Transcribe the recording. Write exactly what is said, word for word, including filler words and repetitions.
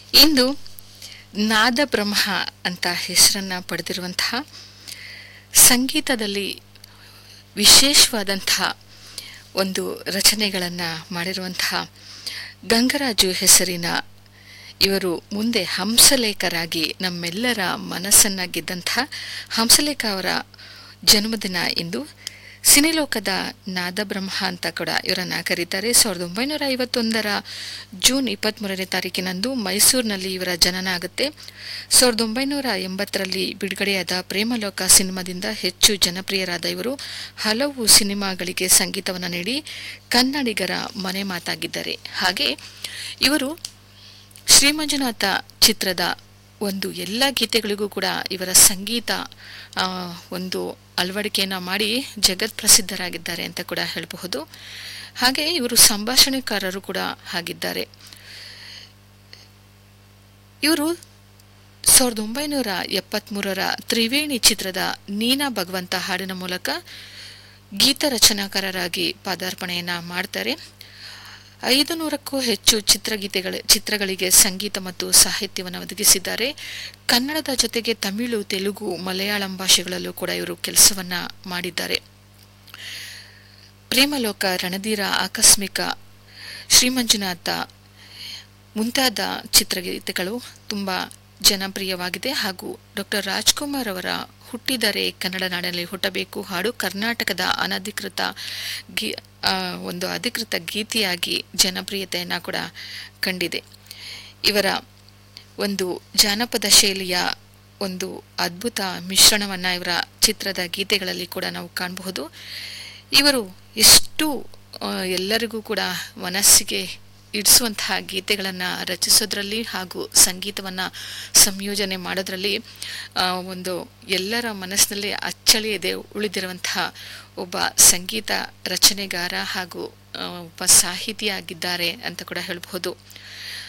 ಇಂದು ನಾದಬ್ರಹ್ಮ ಅಂತ ಹೆಸರನ್ನು ಪಡೆದಿರುವಂತಹ ಸಂಗೀತದಲ್ಲಿ ವಿಶೇಷವಾದಂತಹ ಒಂದು ರಚನೆಗಳನ್ನು ಮಾಡಿರುವಂತಹ ಗಂಗರಾಜು ಹೆಸರಿನ ಇವರು ಮುಂದೆ ಹಂಸಲೇಖರಾಗಿ ನಮ್ಮೆಲ್ಲರ ಮನಸ್ಸನ್ನು ಗೆದ್ದಂತಹ ಹಂಸಲೇಖ ಅವರ ಜನ್ಮದಿನ ಇಂದು. ಸಿನಿಲೋಕದ ನಾದಬ್ರಹ್ಮ ಅಂತ ಕೂಡ ಇವರನ್ನು ಕರೀತಾರೆ. ಸಾವಿರದ ಒಂಬೈನೂರ ಐವತ್ತೊಂದರ ಜೂನ್ ಇಪ್ಪತ್ತ್ಮೂರನೇ ತಾರೀಕಿನಂದು ಮೈಸೂರಿನಲ್ಲಿ ಇವರ ಜನನ ಆಗುತ್ತೆ. ಸಾವಿರದ ಒಂಬೈನೂರ ಎಂಬತ್ತರಲ್ಲಿ ಬಿಡುಗಡೆಯಾದ ಪ್ರೇಮಲೋಕ ಸಿನಿಮಾದಿಂದ ಹೆಚ್ಚು ಜನಪ್ರಿಯರಾದ ಇವರು ಹಲವು ಸಿನಿಮಾಗಳಿಗೆ ಸಂಗೀತವನ್ನು ನೀಡಿ ಕನ್ನಡಿಗರ ಮನೆ ಮಾತಾಗಿದ್ದಾರೆ. ಹಾಗೆ ಇವರು ಶ್ರೀಮಂಜುನಾಥ ಚಿತ್ರದ ಒಂದು ಎಲ್ಲ ಗೀತೆಗಳಿಗೂ ಕೂಡ ಇವರ ಸಂಗೀತ ಒಂದು ಅಳವಡಿಕೆಯನ್ನು ಮಾಡಿ ಜಗತ್ ಪ್ರಸಿದ್ಧರಾಗಿದ್ದಾರೆ ಅಂತ ಕೂಡ ಹೇಳಬಹುದು. ಹಾಗೆ ಇವರು ಸಂಭಾಷಣೆಕಾರರು ಕೂಡ ಆಗಿದ್ದಾರೆ. ಇವರು ಸಾವಿರದ ಒಂಬೈನೂರ ಎಪ್ಪತ್ತ್ಮೂರರ ತ್ರಿವೇಣಿ ಚಿತ್ರದ ನೀನಾ ಭಗವಂತ ಹಾಡಿನ ಮೂಲಕ ಗೀತ ರಚನಾಕಾರರಾಗಿ ಪಾದಾರ್ಪಣೆಯನ್ನು ಮಾಡ್ತಾರೆ. ಐದು ನೂರಕ್ಕೂ ಹೆಚ್ಚು ಚಿತ್ರಗೀತೆಗಳ ಚಿತ್ರಗಳಿಗೆ ಸಂಗೀತ ಮತ್ತು ಸಾಹಿತ್ಯವನ್ನು ಒದಗಿಸಿದ್ದಾರೆ. ಕನ್ನಡದ ಜೊತೆಗೆ ತಮಿಳು, ತೆಲುಗು, ಮಲಯಾಳಂ ಭಾಷೆಗಳಲ್ಲೂ ಕೂಡ ಇವರು ಕೆಲಸವನ್ನ ಮಾಡಿದ್ದಾರೆ. ಪ್ರೇಮಲೋಕ, ರಣಧೀರ, ಆಕಸ್ಮಿಕ, ಶ್ರೀಮಂಜುನಾಥ ಮುಂತಾದ ಚಿತ್ರಗೀತೆಗಳು ತುಂಬ ಜನಪ್ರಿಯವಾಗಿದೆ. ಹಾಗೂ ಡಾಕ್ಟರ್ ರಾಜ್ಕುಮಾರ್ ಅವರ ಹುಟ್ಟಿದರೆ ಕನ್ನಡ ನಾಡಿನಲ್ಲಿ ಹುಟ್ಟಬೇಕು ಹಾಡು ಕರ್ನಾಟಕದ ಅನಧಿಕೃತ ಗೀ ಒಂದು ಅಧಿಕೃತ ಗೀತೆಯಾಗಿ ಜನಪ್ರಿಯತೆಯನ್ನು ಕೂಡ ಕಂಡಿದೆ. ಇವರ ಒಂದು ಜಾನಪದ ಶೈಲಿಯ ಒಂದು ಅದ್ಭುತ ಮಿಶ್ರಣವನ್ನು ಇವರ ಚಿತ್ರದ ಗೀತೆಗಳಲ್ಲಿ ಕೂಡ ನಾವು ಕಾಣಬಹುದು. ಇವರು ಎಷ್ಟು ಎಲ್ಲರಿಗೂ ಕೂಡ ಮನಸ್ಸಿಗೆ ಇಡಿಸುವಂತಹ ಗೀತೆಗಳನ್ನು ರಚಿಸೋದ್ರಲ್ಲಿ ಹಾಗೂ ಸಂಗೀತವನ್ನು ಸಂಯೋಜನೆ ಮಾಡೋದ್ರಲ್ಲಿ ಒಂದು ಎಲ್ಲರ ಮನಸ್ಸಿನಲ್ಲಿ ಅಚ್ಚಳಿಯದೆ ಉಳಿದಿರುವಂತಹ ಒಬ್ಬ ಸಂಗೀತ ರಚನೆಗಾರ ಹಾಗೂ ಒಬ್ಬ ಸಾಹಿತಿಯಾಗಿದ್ದಾರೆ ಅಂತ ಕೂಡ ಹೇಳಬಹುದು.